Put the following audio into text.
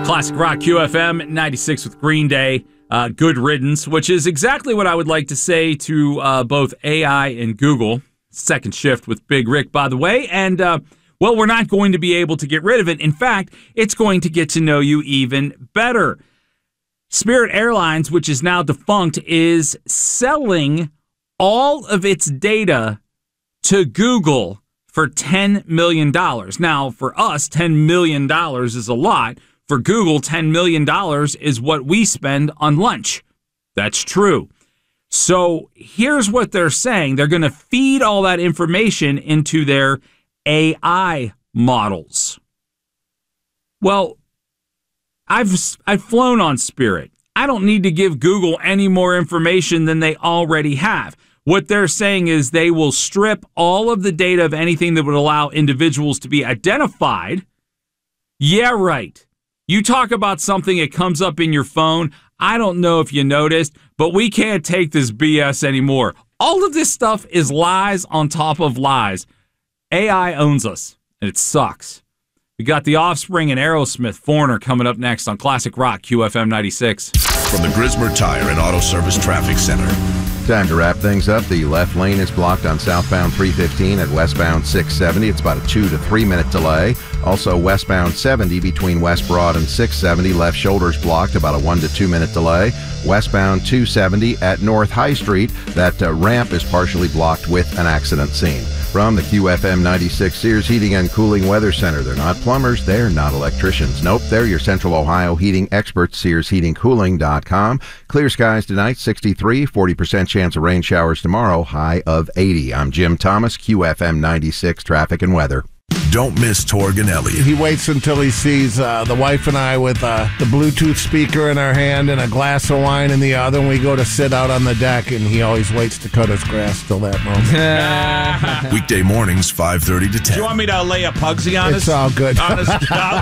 Classic Rock QFM 96 with Green Day. Good riddance, which is exactly what I would like to say to both AI and Google. Second shift with Big Rick, by the way. And, well, we're not going to be able to get rid of it. In fact, it's going to get to know you even better. Spirit Airlines, which is now defunct, is selling all of its data to Google for $10 million. Now, for us, $10 million is a lot. For Google, $10 million is what we spend on lunch. That's true. So here's what they're saying. They're going to feed all that information into their AI models. Well, I've flown on Spirit. I don't need to give Google any more information than they already have. What they're saying is they will strip all of the data of anything that would allow individuals to be identified. Yeah, right. You talk about something, it comes up in your phone. I don't know if you noticed, but we can't take this BS anymore. All of this stuff is lies on top of lies. AI owns us, and it sucks. We got The Offspring and Aerosmith, Foreigner, coming up next on Classic Rock QFM 96. From the Grismer Tire and Auto Service Traffic Center. Time to wrap things up. The left lane is blocked on southbound 315 at westbound 670. It's about a 2 to 3 minute delay. Also westbound 70 between West Broad and 670. Left shoulder's blocked, about a 1 to 2 minute delay. Westbound 270 at North High Street. That ramp is partially blocked with an accident scene. From the QFM 96 Sears Heating and Cooling Weather Center. They're not plumbers, they're not electricians. Nope, they're your Central Ohio heating experts. SearsHeatingCooling.com. Clear skies tonight, 63, 40% chance of rain showers tomorrow, high of 80. I'm Jim Thomas, QFM 96 Traffic and Weather. Don't miss Torganelli. He waits until he sees the wife and I with the Bluetooth speaker in our hand and a glass of wine in the other, and we go to sit out on the deck, and he always waits to cut his grass till that moment. Weekday mornings, 5:30 to 10. Do you want me to lay a Pugsy on It's all good. on his